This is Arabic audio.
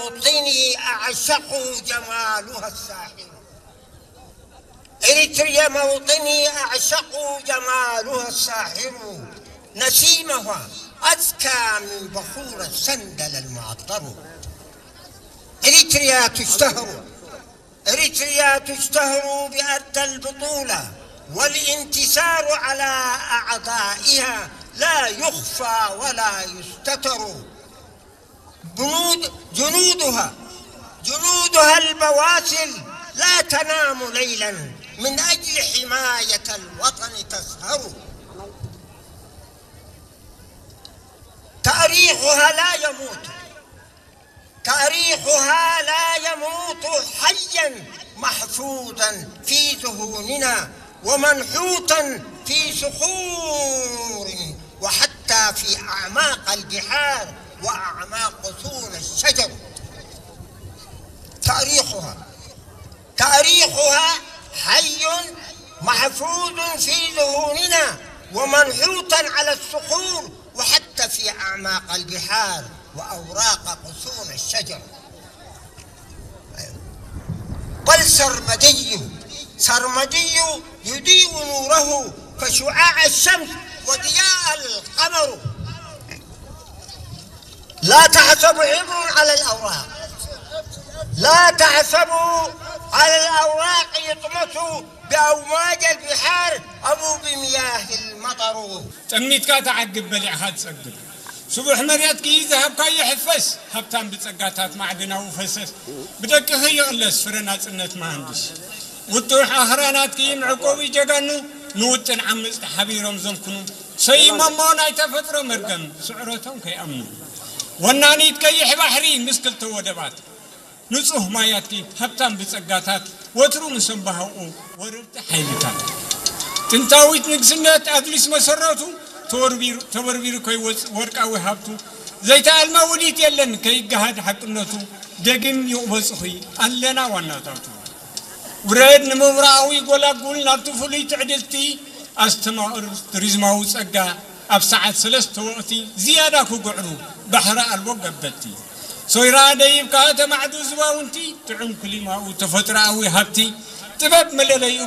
موطني أعشق جمالها الساحر. إريتريا موطني أعشق جمالها الساحر، نسيمها أذكى من بخور السندل المعطر. إريتريا تشتهر بأدى البطولة، والانتصار على أعدائها لا يخفى ولا يستتر. جنودها البواسل لا تنام ليلا من أجل حماية الوطن تسهر. تاريخها لا يموت حيا، محفوظا في ذهوننا ومنحوتا في صخور، وحتى في أعماق البحار وأعماق سون الشجر. تاريخها حي محفوظ في ذهوننا ومنحوتا على الصخور، وحتى في أعماق البحار وأوراق غصون الشجر. بل سرمدي يضيء نوره كشعاع الشمس وضياء القمر. لا تحسبوا على الأوراق يطمسوا بأمواج البحار أو بمياه المطر. تمنيت كاتا عقب بلع هاد سقل صبح مرياتك يذهب كاي يحفس هبتان بتسقاتات معدنا وفسس بدك يغلس فرنات انت مهندس وتروح اخرانات كيم عقوبي جغانو نوتن عمز حبيرهم زنكنو سيما مونا يتفطروا مرقم سعرتهم كي امنوا ونانيت كي يحبحري مسكل تودبات نصوح ماياتكي هبتان بتسقاتات وترو مسنبهاو وررت حيلتات تنتاويت نقسنات أدلس مسراتو توربير كي ورقاوي هابتو زيت الموليت يلن كي جهاد حقنتو دقم يوبسخي ألنا وناتاتو ورد نمبراوي قول نابتو فلي تعدلتي استماعر تريزماو سقا أبسعت سلست وقتي زيادة كقعرو بحر الوقبتي سويرا دايب كاتا معدو زواونتي تعم كلمة وتفتراوي هابتي تباب مللي